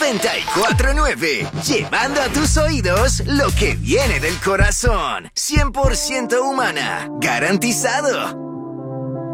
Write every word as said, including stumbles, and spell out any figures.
noventa y cuatro nueve. Llevando a tus oídos lo que viene del corazón. cien por ciento humana. Garantizado.